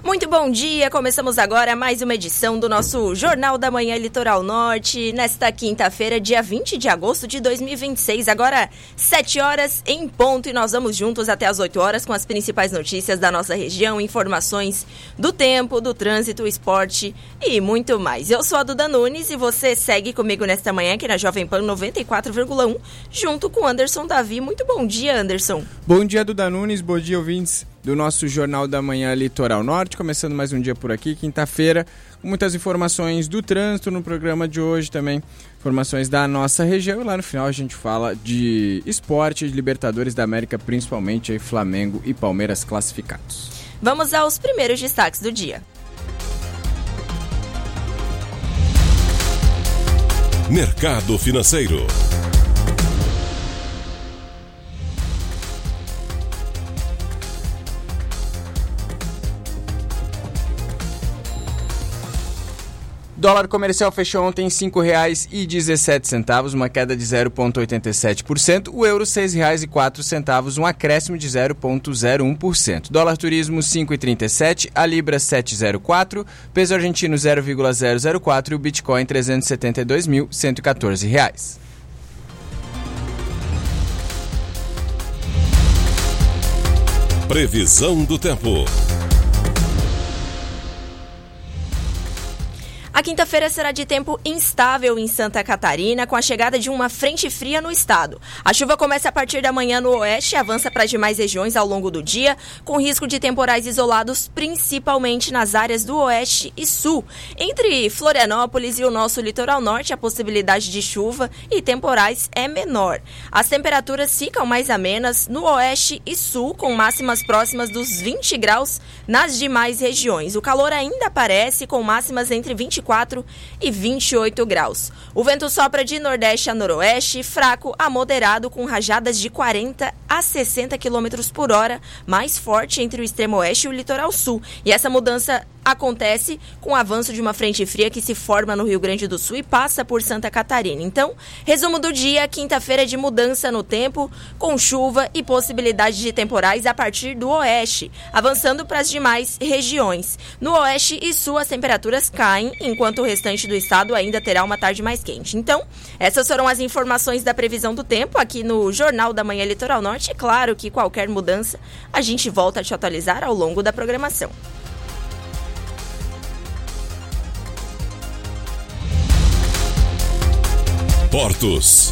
Muito bom dia, começamos agora mais uma edição do nosso Jornal da Manhã Litoral Norte, nesta quinta-feira, dia 20 de agosto de 2026, agora 7 horas em ponto, e nós vamos juntos até as 8 horas com as principais notícias da nossa região, informações do tempo, do trânsito, esporte e muito mais. Eu sou a Duda Nunes e você segue comigo nesta manhã aqui na Jovem Pan 94,1, junto com Anderson Davi. Muito bom dia, Anderson. Bom dia, Duda Nunes, bom dia, ouvintes do nosso Jornal da Manhã Litoral Norte, começando mais um dia por aqui, quinta-feira, com muitas informações do trânsito no programa de hoje, também informações da nossa região, e lá no final a gente fala de esporte, de Libertadores da América, principalmente aí Flamengo e Palmeiras classificados. Vamos aos primeiros destaques do dia. Mercado financeiro. Dólar comercial fechou ontem em R$ 5,17, uma queda de 0,87%. O euro R$ 6,04, um acréscimo de 0,01%. Dólar turismo R$ 5,37, a libra R$ 7,04, peso argentino 0,004 e o Bitcoin R$ 372.114. Previsão do tempo. A quinta-feira será de tempo instável em Santa Catarina, com a chegada de uma frente fria no estado. A chuva começa a partir da manhã no oeste e avança para as demais regiões ao longo do dia, com risco de temporais isolados, principalmente nas áreas do oeste e sul. Entre Florianópolis e o nosso litoral norte, a possibilidade de chuva e temporais é menor. As temperaturas ficam mais amenas no oeste e sul, com máximas próximas dos 20 graus nas demais regiões. O calor ainda aparece com máximas entre 24 e 28 graus. O vento sopra de nordeste a noroeste, fraco a moderado, com rajadas de 40 a 60 km por hora, mais forte entre o extremo oeste e o litoral sul. E essa mudança acontece com o avanço de uma frente fria que se forma no Rio Grande do Sul e passa por Santa Catarina. Então, resumo do dia, quinta-feira de mudança no tempo, com chuva e possibilidade de temporais a partir do oeste, avançando para as demais regiões. No oeste e sul, as temperaturas caem, enquanto o restante do estado ainda terá uma tarde mais quente. Então, essas foram as informações da previsão do tempo aqui no Jornal da Manhã Litoral Norte. É claro que qualquer mudança a gente volta a te atualizar ao longo da programação. Portos.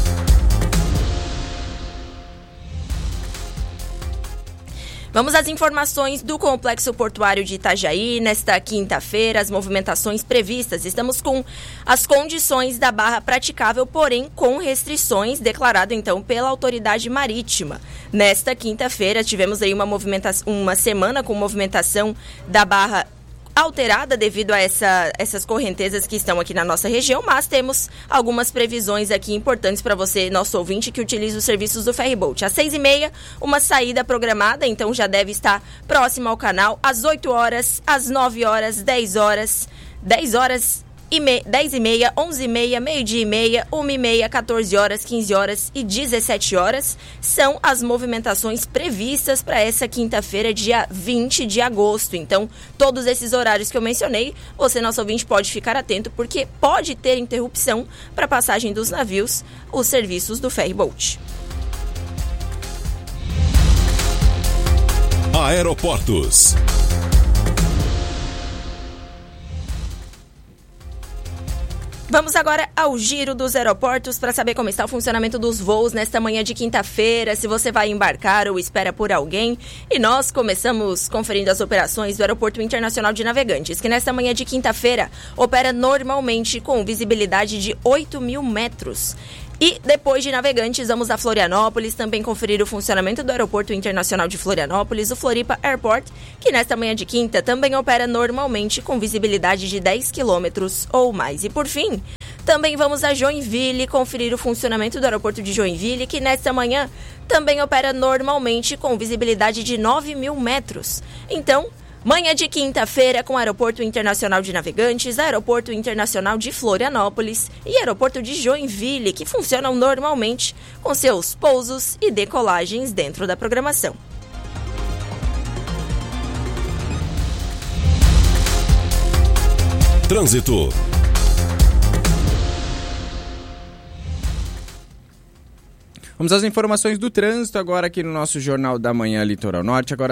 Vamos às informações do Complexo Portuário de Itajaí. Nesta quinta-feira, as movimentações previstas. Estamos com as condições da barra praticável, porém com restrições, declarado então pela autoridade marítima. Nesta quinta-feira, tivemos aí uma semana com movimentação da barra alterada devido a essas correntezas que estão aqui na nossa região, mas temos algumas previsões aqui importantes para você, nosso ouvinte, que utiliza os serviços do Ferryboat. Às 6h30, uma saída programada, então já deve estar próximo ao canal, às 8 horas, às 9 horas, 10 horas, 10h30, 11h30, meio-dia e meia, 1h30, 14 horas, 15 horas e 17 horas são as movimentações previstas para essa quinta-feira, dia 20 de agosto. Então, todos esses horários que eu mencionei, você, nosso ouvinte, pode ficar atento, porque pode ter interrupção para passagem dos navios, os serviços do Ferryboat. Aeroportos. Vamos agora ao giro dos aeroportos para saber como está o funcionamento dos voos nesta manhã de quinta-feira, se você vai embarcar ou espera por alguém. E nós começamos conferindo as operações do Aeroporto Internacional de Navegantes, que nesta manhã de quinta-feira opera normalmente com visibilidade de 8.000 metros. E depois de Navegantes, vamos a Florianópolis, também conferir o funcionamento do Aeroporto Internacional de Florianópolis, o Floripa Airport, que nesta manhã de quinta também opera normalmente com visibilidade de 10 quilômetros ou mais. E por fim, também vamos a Joinville, conferir o funcionamento do Aeroporto de Joinville, que nesta manhã também opera normalmente com visibilidade de 9.000 metros. Então, manhã de quinta-feira com Aeroporto Internacional de Navegantes, Aeroporto Internacional de Florianópolis e Aeroporto de Joinville, que funcionam normalmente com seus pousos e decolagens dentro da programação. Trânsito. Vamos às informações do trânsito agora aqui no nosso Jornal da Manhã Litoral Norte, agora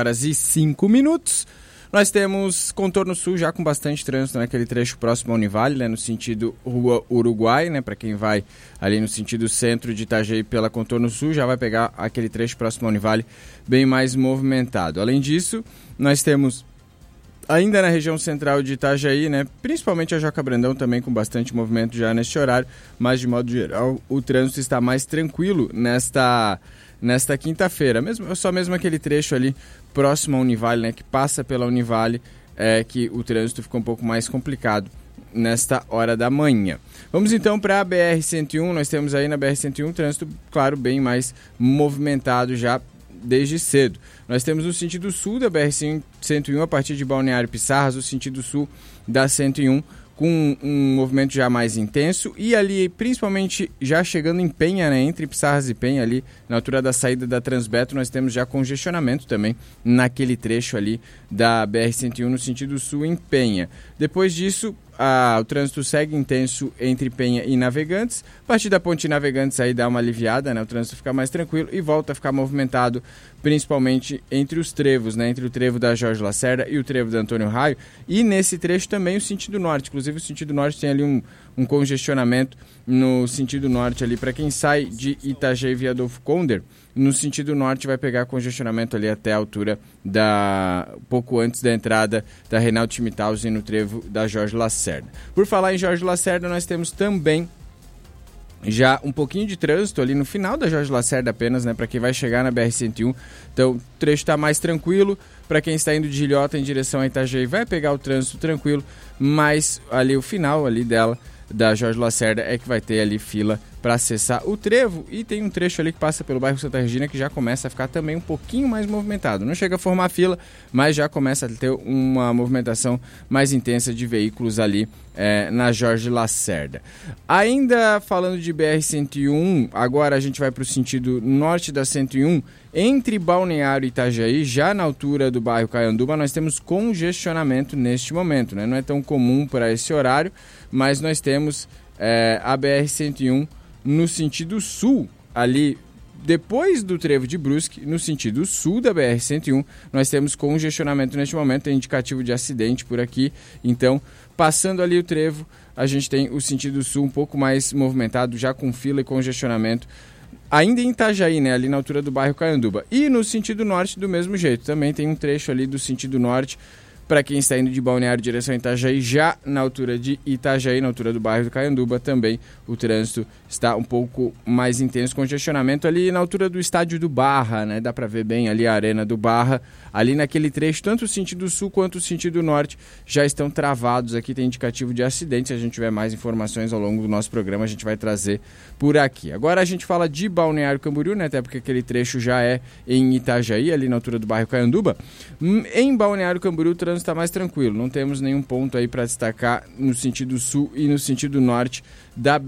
7h05. Nós temos contorno sul já com bastante trânsito naquele trecho próximo ao Univale, né, no sentido Rua Uruguai, né, para quem vai ali no sentido centro de Itajaí pela contorno sul, já vai pegar aquele trecho próximo ao Univale bem mais movimentado. Além disso, nós temos ainda na região central de Itajaí, né, principalmente a Joca Brandão também com bastante movimento já neste horário, mas de modo geral o trânsito está mais tranquilo nesta quinta-feira, só mesmo aquele trecho ali próximo ao Univale, né, que passa pela Univale, que o trânsito ficou um pouco mais complicado nesta hora da manhã. Vamos então para a BR-101, nós temos aí na BR-101 trânsito, claro, bem mais movimentado já desde cedo. Nós temos o sentido sul da BR-101 a partir de Balneário Pissarras, o sentido sul da 101 com um movimento já mais intenso e ali, principalmente já chegando em Penha, né, entre Pissarras e Penha, ali na altura da saída da Transbeto, nós temos já congestionamento também naquele trecho ali da BR-101 no sentido sul em Penha. Depois disso, o trânsito segue intenso entre Penha e Navegantes. A partir da Ponte Navegantes aí dá uma aliviada, né? O trânsito fica mais tranquilo e volta a ficar movimentado, principalmente entre os trevos, né? Entre o trevo da Jorge Lacerda e o trevo da Antônio Raio. E nesse trecho também o sentido norte. Inclusive o sentido norte tem ali um congestionamento no sentido norte ali. Para quem sai de Itajaí via Adolfo Conder, no sentido norte vai pegar congestionamento ali até a altura pouco antes da entrada da Reinaldo Schmidhausen no trevo da Jorge Lacerda. Por falar em Jorge Lacerda, nós temos também já um pouquinho de trânsito ali no final da Jorge Lacerda apenas, né, para quem vai chegar na BR-101. Então o trecho está mais tranquilo. Para quem está indo de Ilhota em direção a Itajaí vai pegar o trânsito tranquilo, mas ali o final ali dela, da Jorge Lacerda, é que vai ter ali fila para acessar o trevo, e tem um trecho ali que passa pelo bairro Santa Regina que já começa a ficar também um pouquinho mais movimentado. Não chega a formar fila, mas já começa a ter uma movimentação mais intensa de veículos ali na Jorge Lacerda. Ainda falando de BR-101, agora a gente vai para o sentido norte da 101, entre Balneário e Itajaí, já na altura do bairro Caianduba, nós temos congestionamento neste momento, né? Não é tão comum para esse horário, mas nós temos a BR-101 no sentido sul, ali depois do trevo de Brusque, no sentido sul da BR-101, nós temos congestionamento neste momento, é indicativo de acidente por aqui. Então, passando ali o trevo, a gente tem o sentido sul um pouco mais movimentado, já com fila e congestionamento, ainda em Itajaí, né, ali na altura do bairro Caianduba. E no sentido norte do mesmo jeito, também tem um trecho ali do sentido norte, para quem está indo de Balneário em direção a Itajaí, já na altura de Itajaí, na altura do bairro do Caianduba, também o trânsito está um pouco mais intenso, congestionamento ali na altura do estádio do Barra, né? Dá para ver bem ali a arena do Barra, ali naquele trecho, tanto o sentido sul quanto o sentido norte já estão travados aqui, tem indicativo de acidente. Se a gente tiver mais informações ao longo do nosso programa, a gente vai trazer por aqui. Agora a gente fala de Balneário Camboriú, né? Até porque aquele trecho já é em Itajaí, ali na altura do bairro Caianduba. Em Balneário Camboriú, o trânsito está mais tranquilo, não temos nenhum ponto aí para destacar no sentido sul e no sentido norte da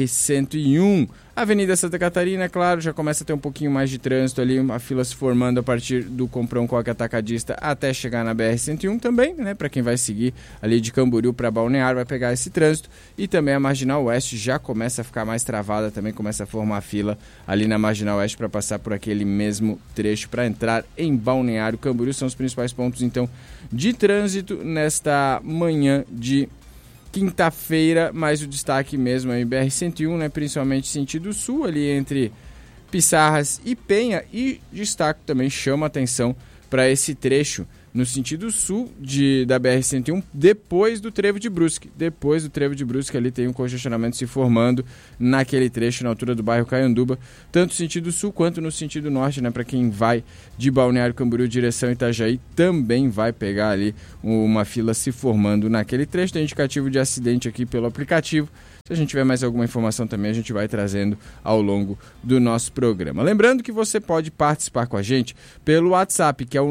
BR-101. Avenida Santa Catarina, claro, já começa a ter um pouquinho mais de trânsito ali, uma fila se formando a partir do Comprão Coque Atacadista até chegar na BR-101 também, né? Para quem vai seguir ali de Camboriú para Balneário vai pegar esse trânsito, e também a Marginal Oeste já começa a ficar mais travada, também começa a formar fila ali na Marginal Oeste para passar por aquele mesmo trecho para entrar em Balneário Camboriú. São os principais pontos então de trânsito nesta manhã de quinta-feira, mas o destaque mesmo é em BR-101, né, principalmente sentido sul, ali entre Pissarras e Penha, e destaque também, chama atenção para esse trecho no sentido sul da BR-101, depois do trevo de Brusque. Depois do trevo de Brusque, ali tem um congestionamento se formando naquele trecho, na altura do bairro Caianduba, tanto no sentido sul quanto no sentido norte, né? Para quem vai de Balneário Camboriú direção Itajaí, também vai pegar ali uma fila se formando naquele trecho. Tem indicativo de acidente aqui pelo aplicativo. Se a gente tiver mais alguma informação também, a gente vai trazendo ao longo do nosso programa. Lembrando que você pode participar com a gente pelo WhatsApp, que é o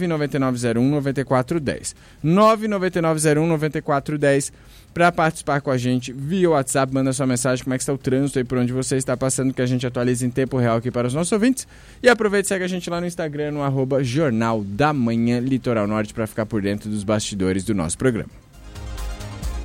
99901-9410. 99901-9410. Para participar com a gente via WhatsApp, manda sua mensagem, como é que está o trânsito aí por onde você está passando, que a gente atualiza em tempo real aqui para os nossos ouvintes. E aproveita e segue a gente lá no Instagram, no @Jornal da Manhã Litoral Norte, para ficar por dentro dos bastidores do nosso programa.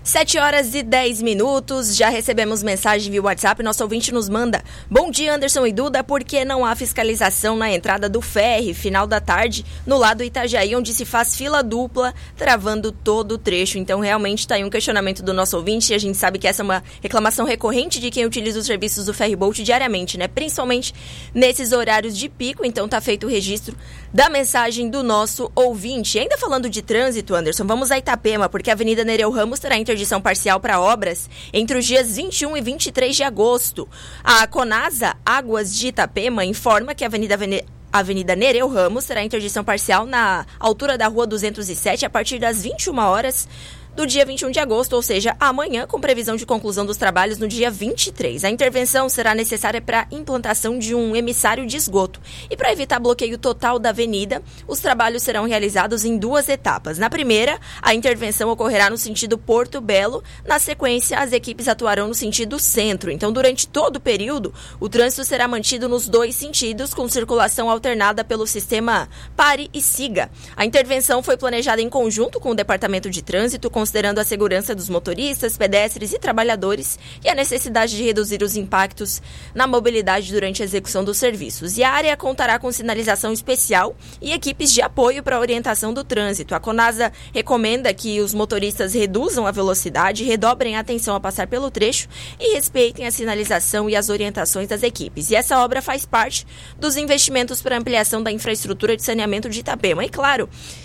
7h10, já recebemos mensagem via WhatsApp, nosso ouvinte nos manda: bom dia, Anderson e Duda, por que não há fiscalização na entrada do ferry, final da tarde, no lado Itajaí, onde se faz fila dupla, travando todo o trecho? Então, realmente está aí um questionamento do nosso ouvinte, e a gente sabe que essa é uma reclamação recorrente de quem utiliza os serviços do ferryboat diariamente, né? Principalmente nesses horários de pico. Então, está feito o registro da mensagem do nosso ouvinte. E ainda falando de trânsito, Anderson, vamos a Itapema, porque a Avenida Nereu Ramos terá interdição parcial para obras entre os dias 21 e 23 de agosto. A Conasa Águas de Itapema informa que a Avenida Nereu Ramos terá interdição parcial na altura da Rua 207 a partir das 21 horas do dia 21 de agosto, ou seja, amanhã, com previsão de conclusão dos trabalhos no dia 23. A intervenção será necessária para a implantação de um emissário de esgoto. E para evitar bloqueio total da avenida, os trabalhos serão realizados em 2 etapas. Na primeira, a intervenção ocorrerá no sentido Porto Belo. Na sequência, as equipes atuarão no sentido centro. Então, durante todo o período, o trânsito será mantido nos 2 sentidos, com circulação alternada pelo sistema Pare e Siga. A intervenção foi planejada em conjunto com o Departamento de Trânsito, considerando a segurança dos motoristas, pedestres e trabalhadores e a necessidade de reduzir os impactos na mobilidade durante a execução dos serviços. E a área contará com sinalização especial e equipes de apoio para a orientação do trânsito. A Conasa recomenda que os motoristas reduzam a velocidade, redobrem a atenção ao passar pelo trecho e respeitem a sinalização e as orientações das equipes. E essa obra faz parte dos investimentos para a ampliação da infraestrutura de saneamento de Itapema. E claro,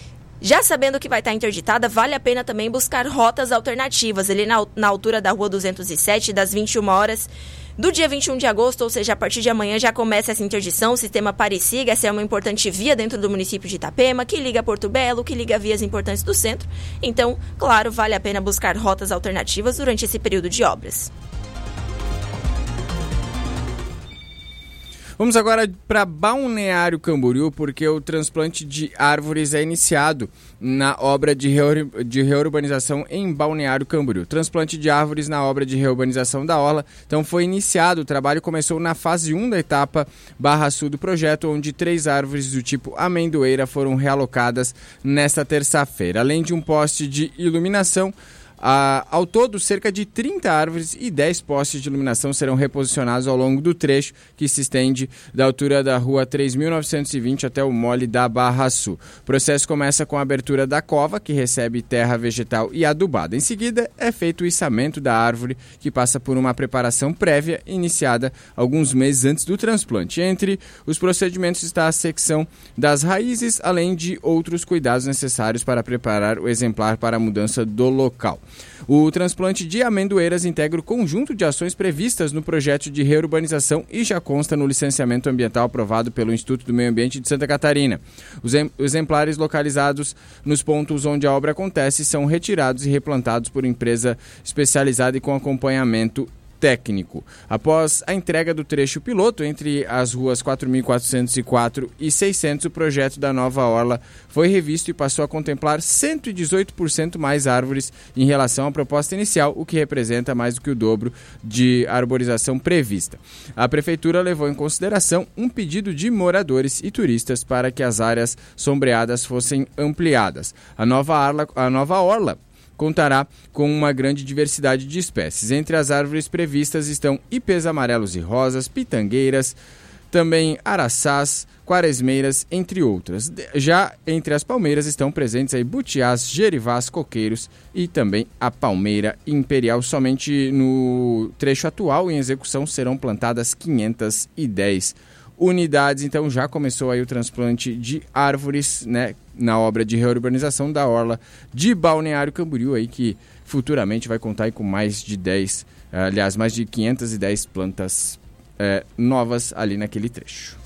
já sabendo que vai estar interditada, vale a pena também buscar rotas alternativas ali na altura da Rua 207, das 21 horas do dia 21 de agosto, ou seja, a partir de amanhã já começa essa interdição. O sistema Pare e Siga, essa é uma importante via dentro do município de Itapema, que liga Porto Belo, que liga vias importantes do centro. Então, claro, vale a pena buscar rotas alternativas durante esse período de obras. Vamos agora para Balneário Camboriú, porque o transplante de árvores é iniciado na obra de reurbanização em Balneário Camboriú. Transplante de árvores na obra de reurbanização da Orla. Então foi iniciado, o trabalho começou na fase 1 da etapa Barra Sul do projeto, onde 3 árvores do tipo amendoeira foram realocadas nesta terça-feira. Além de um poste de iluminação, ao todo, cerca de 30 árvores e 10 postes de iluminação serão reposicionados ao longo do trecho que se estende da altura da rua 3.920 até o mole da Barra Sul. O processo começa com a abertura da cova, que recebe terra vegetal e adubada. Em seguida, é feito o içamento da árvore, que passa por uma preparação prévia iniciada alguns meses antes do transplante. Entre os procedimentos está a secção das raízes, além de outros cuidados necessários para preparar o exemplar para a mudança do local. O transplante de amendoeiras integra o conjunto de ações previstas no projeto de reurbanização e já consta no licenciamento ambiental aprovado pelo Instituto do Meio Ambiente de Santa Catarina. Os exemplares localizados nos pontos onde a obra acontece são retirados e replantados por empresa especializada e com acompanhamento técnico. Após a entrega do trecho piloto entre as ruas 4.404 e 600, o projeto da nova orla foi revisto e passou a contemplar 118% mais árvores em relação à proposta inicial, o que representa mais do que o dobro de arborização prevista. A Prefeitura levou em consideração um pedido de moradores e turistas para que as áreas sombreadas fossem ampliadas. A nova orla contará com uma grande diversidade de espécies. Entre as árvores previstas estão ipês amarelos e rosas, pitangueiras, também araçás, quaresmeiras, entre outras. Já entre as palmeiras estão presentes aí butiás, gerivás, coqueiros e também a palmeira imperial. Somente no trecho atual em execução serão plantadas 510 unidades. Então já começou aí o transplante de árvores, né, na obra de reurbanização da orla de Balneário Camboriú, aí que futuramente vai contar aí com mais de 510 plantas novas ali naquele trecho.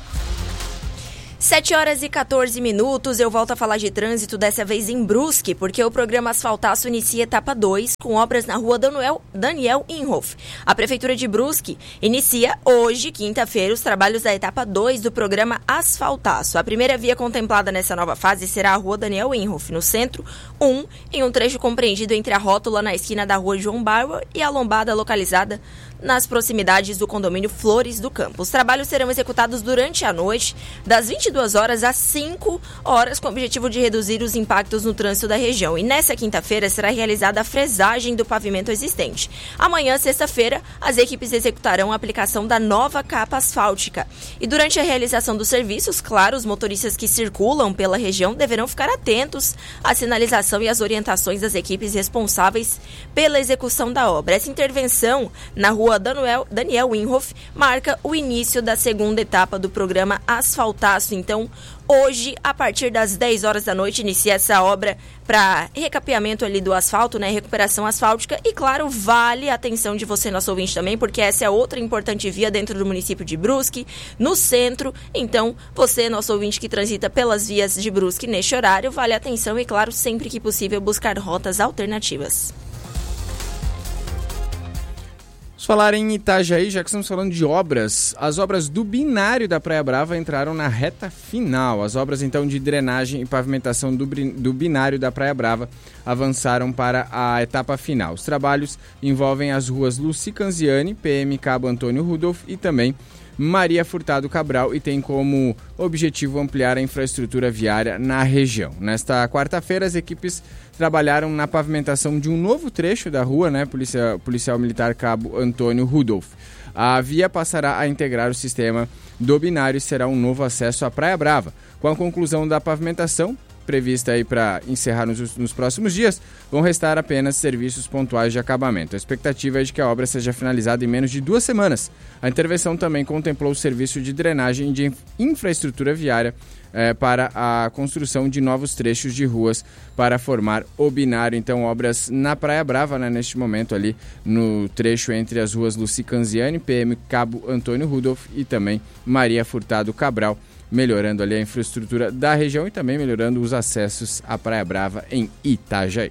7h14, eu volto a falar de trânsito, dessa vez em Brusque, porque o programa Asfaltaço inicia etapa 2, com obras na rua Daniel Inhofe. A Prefeitura de Brusque inicia hoje, quinta-feira, os trabalhos da etapa 2 do programa Asfaltaço. A primeira via contemplada nessa nova fase será a rua Daniel Inhofe, no centro 1, em um trecho compreendido entre a rótula na esquina da rua João Bauer e a lombada localizada nas proximidades do condomínio Flores do Campo. Os trabalhos serão executados durante a noite, das 22 horas às 5 horas, com o objetivo de reduzir os impactos no trânsito da região. E nessa quinta-feira será realizada a fresagem do pavimento existente. Amanhã, sexta-feira, as equipes executarão a aplicação da nova capa asfáltica. E durante a realização dos serviços, claro, os motoristas que circulam pela região deverão ficar atentos à sinalização e às orientações das equipes responsáveis pela execução da obra. Essa intervenção na rua Daniel Winhoff marca o início da segunda etapa do programa Asfaltaço. Então, hoje, a partir das 10 horas da noite, inicia essa obra para recapeamento ali do asfalto, né? Recuperação asfáltica. E, claro, vale a atenção de você, nosso ouvinte, também, porque essa é outra importante via dentro do município de Brusque, no centro. Então, você, nosso ouvinte, que transita pelas vias de Brusque neste horário, vale a atenção e, claro, sempre que possível, buscar rotas alternativas. Vamos falar em Itajaí, já que estamos falando de obras. As obras do binário da Praia Brava entraram na reta final. As obras, então, de drenagem e pavimentação do binário da Praia Brava avançaram para a etapa final. Os trabalhos envolvem as ruas Luci Canziani, PM Cabo Antônio Rudolf e também Maria Furtado Cabral, e tem como objetivo ampliar a infraestrutura viária na região. Nesta quarta-feira, as equipes trabalharam na pavimentação de um novo trecho da rua, né, Policial Militar Cabo Antônio Rudolf. A via passará a integrar o sistema do binário e será um novo acesso à Praia Brava. Com a conclusão da pavimentação, prevista aí para encerrar nos próximos dias, vão restar apenas serviços pontuais de acabamento. A expectativa é de que a obra seja finalizada em menos de 2 semanas. A intervenção também contemplou o serviço de drenagem e de infraestrutura viária para a construção de novos trechos de ruas para formar o binário. Então, obras na Praia Brava, né, neste momento ali no trecho entre as ruas Luci Canziani, PM Cabo Antônio Rudolf e também Maria Furtado Cabral, melhorando ali a infraestrutura da região e também melhorando os acessos à Praia Brava em Itajaí.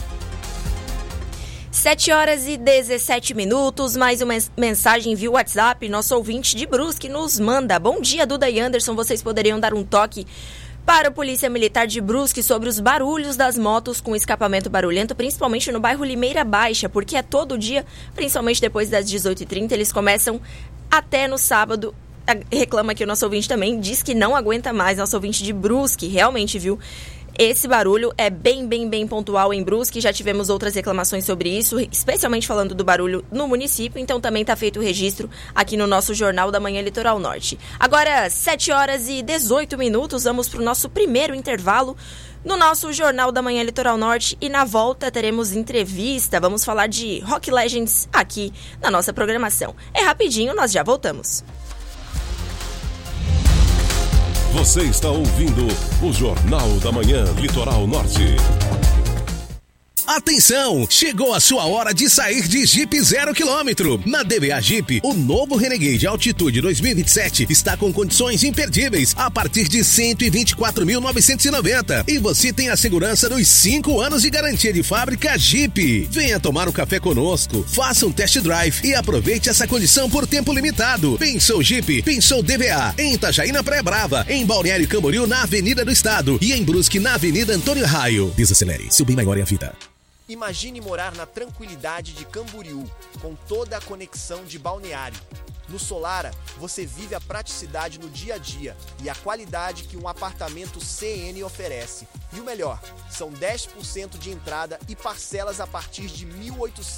7 horas e 17 minutos, mais uma mensagem via WhatsApp. Nosso ouvinte de Brusque nos manda: bom dia, Duda e Anderson, vocês poderiam dar um toque para a Polícia Militar de Brusque sobre os barulhos das motos com escapamento barulhento, principalmente no bairro Limeira Baixa, porque é todo dia, principalmente depois das 18h30, eles começam até no sábado. Reclama aqui o nosso ouvinte também, diz que não aguenta mais, nosso ouvinte de Brusque, realmente, viu? Esse barulho é bem pontual em Brusque, já tivemos outras reclamações sobre isso, especialmente falando do barulho no município, então também está feito o registro aqui no nosso Jornal da Manhã Litoral Norte. Agora, 7 horas e 18 minutos, vamos para o nosso primeiro intervalo no nosso Jornal da Manhã Litoral Norte, e na volta teremos entrevista, vamos falar de Rock Legends aqui na nossa programação. É rapidinho, nós já voltamos. Você está ouvindo o Jornal da Manhã Litoral Norte. Atenção! Chegou a sua hora de sair de Jeep 0 km. Na DBA Jeep, o novo Renegade Altitude 2027 está com condições imperdíveis a partir de R$ 124.990. E você tem a segurança dos 5 anos de garantia de fábrica Jeep. Venha tomar um café conosco, faça um test drive e aproveite essa condição por tempo limitado. Pensou Jeep? Pensou DBA. Em Itajaí, na Praia Brava, em Balneário Camboriú, na Avenida do Estado, e em Brusque, na Avenida Antônio Raio. Desacelere, seu bem maior é a vida. Imagine morar na tranquilidade de Camboriú, com toda a conexão de Balneário. No Solara, você vive a praticidade no dia a dia e a qualidade que um apartamento CN oferece. E o melhor, são 10% de entrada e parcelas a partir de R$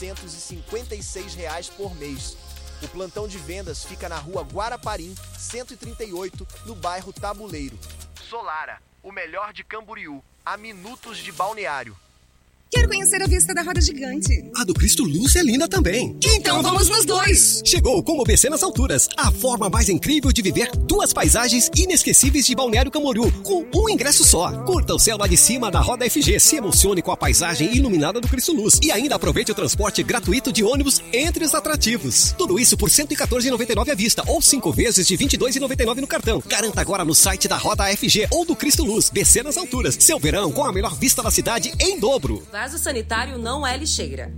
1.856 por mês. O plantão de vendas fica na rua Guaraparim, 138, no bairro Tabuleiro. Solara, o melhor de Camboriú, a minutos de Balneário. Quero conhecer a vista da roda gigante. A do Cristo Luz é linda também. Então vamos nos dois. Chegou o Combo BC nas alturas. A forma mais incrível de viver 2 paisagens inesquecíveis de Balneário Camboriú, com um ingresso só. Curta o céu lá de cima da Roda FG, se emocione com a paisagem iluminada do Cristo Luz e ainda aproveite o transporte gratuito de ônibus entre os atrativos. Tudo isso por R$ 114,99 à vista ou 5 vezes de R$ 22,99 no cartão. Garanta agora no site da Roda FG ou do Cristo Luz. BC nas alturas. Seu verão com a melhor vista da cidade em dobro. Vaso sanitário não é lixeira.